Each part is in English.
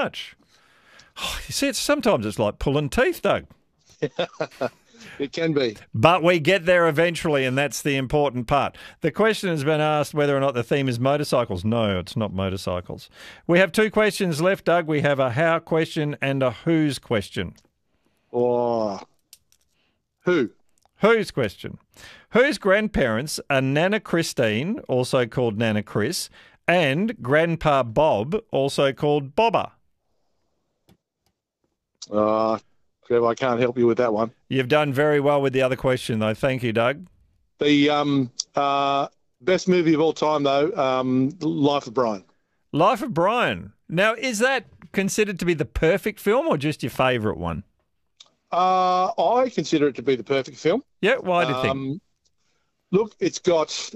much. Oh, you see, sometimes it's like pulling teeth, Doug. It can be. But we get there eventually, and that's the important part. The question has been asked whether or not the theme is motorcycles. No, it's not motorcycles. We have 2 questions left, Doug. We have a how question and a whose question. Oh, who? Whose question? Whose grandparents are Nana Christine, also called Nana Chris, and Grandpa Bob, also called Bobber? Trev, I can't help you with that one. You've done very well with the other question, though. Thank you, Doug. The best movie of all time, though, Life of Brian. Life of Brian. Now, is that considered to be the perfect film or just your favourite one? I consider it to be the perfect film. Yeah, why do you think? Look, it's got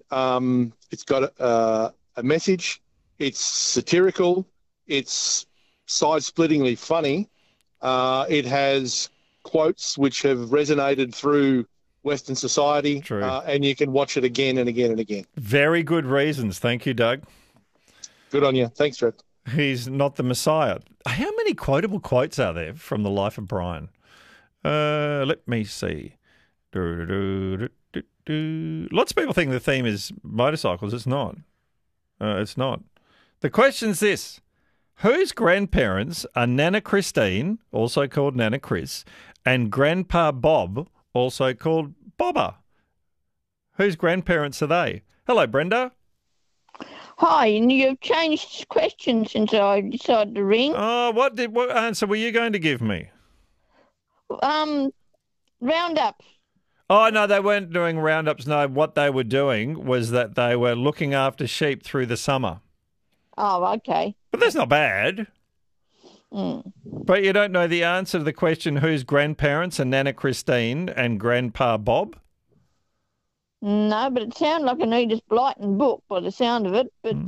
a message. It's satirical. It's side-splittingly funny. It has quotes which have resonated through Western society. True. And you can watch it again and again and again. Very good reasons. Thank you, Doug. Good on you. Thanks, Trev. He's not the Messiah. How many quotable quotes are there from The Life of Brian? Let me see. Lots of people think the theme is motorcycles. It's not. It's not. The question's this. Whose grandparents are Nana Christine, also called Nana Chris, and Grandpa Bob, also called Bobber? Whose grandparents are they? Hello, Brenda. Hi, and you've changed questions since I decided to ring. Oh, what answer were you going to give me? Roundup. Oh, no, they weren't doing roundups. No, what they were doing was that they were looking after sheep through the summer. Oh, okay. But that's not bad. Mm. But you don't know the answer to the question, whose grandparents are Nana Christine and Grandpa Bob? No, but it sounded like an Edith Blyton book by the sound of it. But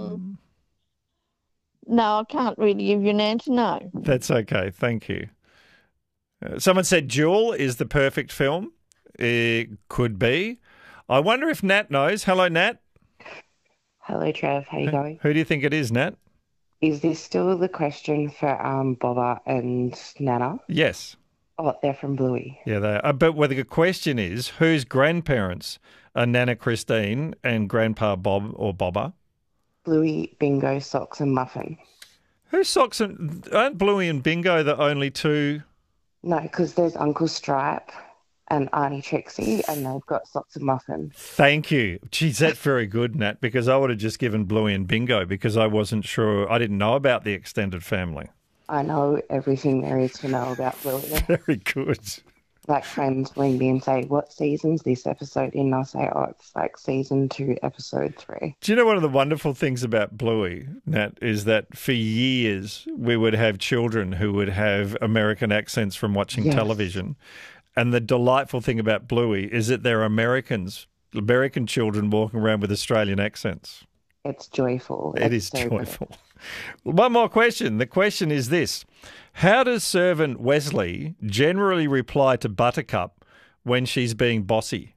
no, I can't really give you an answer, no. That's okay. Thank you. Someone said Jewel is the perfect film. It could be. I wonder if Nat knows. Hello, Nat. Hello, Trev. How you going? Who do you think it is, Nat? Is this still the question for Bobber and Nana? Yes. Oh, they're from Bluey. Yeah, they are. But the question is, whose grandparents are Nana Christine and Grandpa Bob or Bobber? Bluey, Bingo, Socks and Muffin. Whose socks aren't Bluey and Bingo the only two? No, because there's Uncle Stripe and Auntie Trixie, and they've got Socks and Muffin. Thank you. Geez, that's very good, Nat, because I would have just given Bluey and Bingo because I wasn't sure. I didn't know about the extended family. I know everything there is to know about Bluey. Very good. Like friends ring me and say, what season's this episode in? I'll say, oh, it's like season 2, episode 3. Do you know one of the wonderful things about Bluey, Nat, is that for years we would have children who would have American accents from watching television. And the delightful thing about Bluey is that there are American children walking around with Australian accents. It's joyful. It is so joyful. One more question. The question is this. How does servant Wesley generally reply to Buttercup when she's being bossy?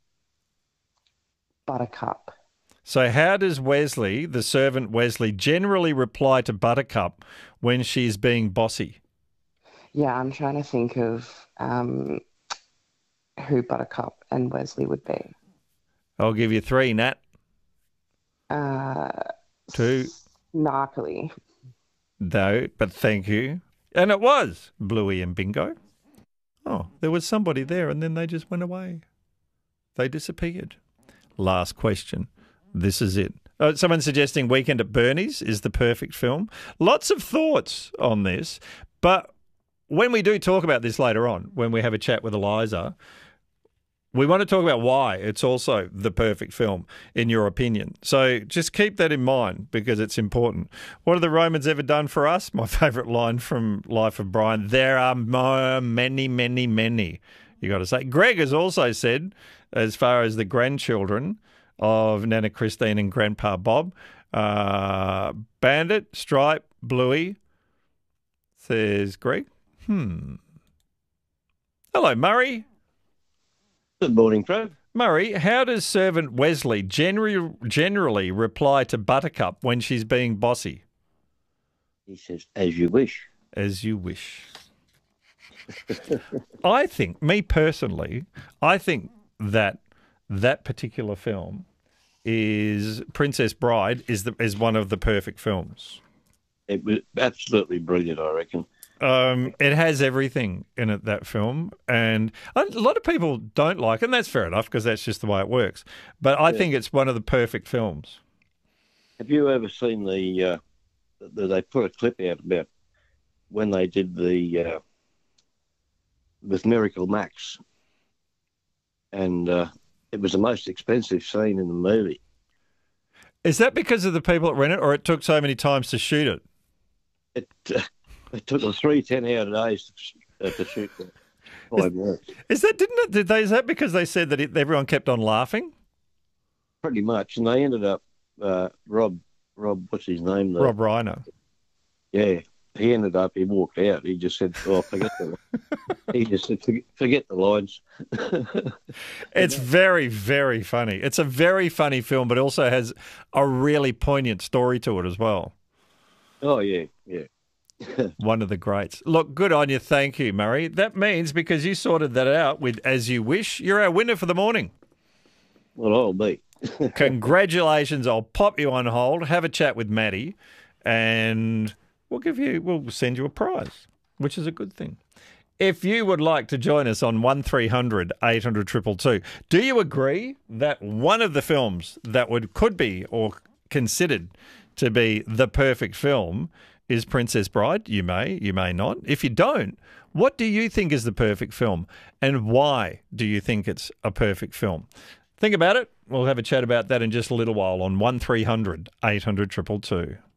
Buttercup. So how does Wesley, the servant Wesley, generally reply to Buttercup when she's being bossy? Yeah, I'm trying to think of who Buttercup and Wesley would be. I'll give you 3, Nat. 2. Snarkily. No, but thank you. And it was Bluey and Bingo. Oh, there was somebody there and then they just went away. They disappeared. Last question. This is it. Someone suggesting Weekend at Bernie's is the perfect film. Lots of thoughts on this, but when we do talk about this later on, when we have a chat with Eliza, we want to talk about why it's also the perfect film, in your opinion. So just keep that in mind because it's important. What have the Romans ever done for us? My favourite line from Life of Brian. There are many, many, many, you got to say. Greg has also said, as far as the grandchildren of Nana Christine and Grandpa Bob, Bandit, Stripe, Bluey, says Greg. Hello, Murray. Good morning, Trev. Murray, how does servant Wesley generally reply to Buttercup when she's being bossy? He says, as you wish. As you wish. I think, me personally, I think that particular film is Princess Bride is one of the perfect films. It was absolutely brilliant, I reckon. It has everything in it, that film, and a lot of people don't like it, and that's fair enough because that's just the way it works. But I think it's one of the perfect films. Have you ever seen they put a clip out about when they did the with Miracle Max, and it was the most expensive scene in the movie. Is that because of the people that rent it, or it took so many times to shoot it? It took them 3 10-hour days to shoot that 5 minutes. Is that because they said that everyone kept on laughing? Pretty much, and they ended up Rob, what's his name? Rob Reiner. Yeah, he ended up. He walked out. He just said, "Oh, forget the." He just said, "Forget the lines." It's very, very funny. It's a very funny film, but also has a really poignant story to it as well. Oh yeah. One of the greats. Look, good on you. Thank you, Murray. That means because you sorted that out with As You Wish, you're our winner for the morning. Well, I'll be. Congratulations. I'll pop you on hold, have a chat with Maddie, and we'll send you a prize, which is a good thing. If you would like to join us on 1300 800 222, do you agree that one of the films that could be or considered to be the perfect film is Princess Bride? You may not. If you don't, what do you think is the perfect film, and why do you think it's a perfect film? Think about it. We'll have a chat about that in just a little while on 1300 800 222.